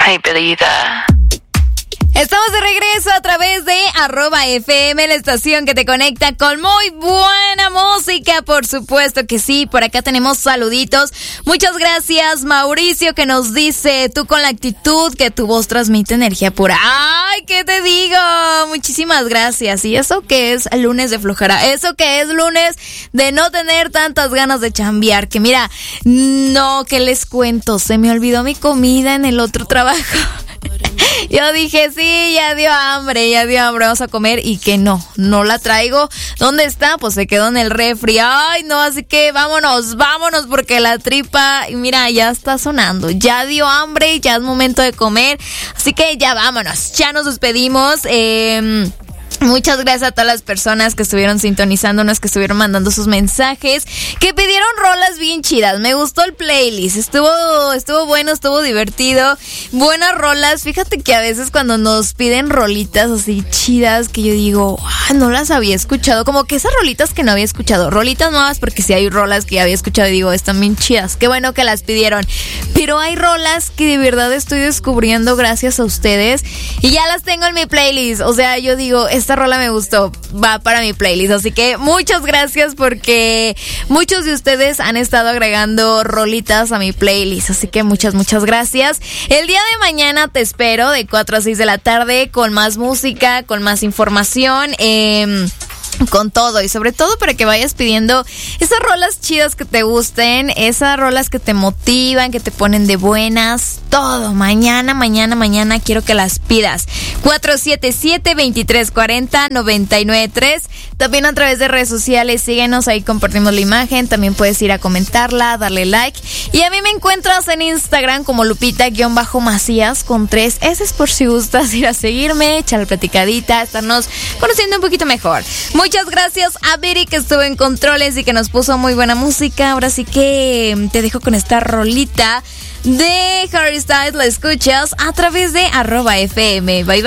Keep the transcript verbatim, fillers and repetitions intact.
I believe that. Estamos de regreso a través de arroba F M, la estación que te conecta con muy buena música, por supuesto que sí. Por acá tenemos saluditos. Muchas gracias, Mauricio, que nos dice: tú con la actitud que tu voz transmite energía pura. ¡Ay, qué te digo! Muchísimas gracias. ¿Y eso que es lunes de flojera? Eso que es lunes de no tener tantas ganas de chambear. Que mira, no, ¿qué les cuento? Se me olvidó mi comida en el otro trabajo. Yo dije, sí, ya dio hambre, ya dio hambre, vamos a comer, y que no, no la traigo. ¿Dónde está? Pues se quedó en el refri. Ay, no, así que vámonos, vámonos, porque la tripa, mira, ya está sonando, ya dio hambre, ya es momento de comer, así que ya vámonos, ya nos despedimos. Eh... Muchas gracias a todas las personas que estuvieron sintonizándonos, que estuvieron mandando sus mensajes, que pidieron rolas bien chidas. Me gustó el playlist, estuvo estuvo bueno, estuvo divertido, buenas rolas. Fíjate que a veces cuando nos piden rolitas así chidas, que yo digo, ah, no las había escuchado, como que esas rolitas que no había escuchado, rolitas nuevas, porque si hay rolas que ya había escuchado y digo, están bien chidas, qué bueno que las pidieron. Pero hay rolas que de verdad estoy descubriendo gracias a ustedes y ya las tengo en mi playlist. O sea, yo digo, esta rola me gustó, va para mi playlist, así que muchas gracias, porque muchos de ustedes han estado agregando rolitas a mi playlist, así que muchas, muchas gracias. El día de mañana te espero de cuatro a seis de la tarde con más música, con más información, eh... con todo, y sobre todo para que vayas pidiendo esas rolas chidas que te gusten, esas rolas que te motivan, que te ponen de buenas, todo. Mañana, mañana, mañana quiero que las pidas. cuatro siete siete, veintitrés cuarenta, noventa y nueve tres. También a través de redes sociales, síguenos, ahí compartimos la imagen, también puedes ir a comentarla, darle like. Y a mí me encuentras en Instagram como Lupita-Macías con tres S por si gustas ir a seguirme, echar la platicadita, estarnos conociendo un poquito mejor. Muchas gracias a Viri, que estuvo en controles y que nos puso muy buena música. Ahora sí que te dejo con esta rolita de Harry Styles. La escuchas a través de arroba F M. Bye bye.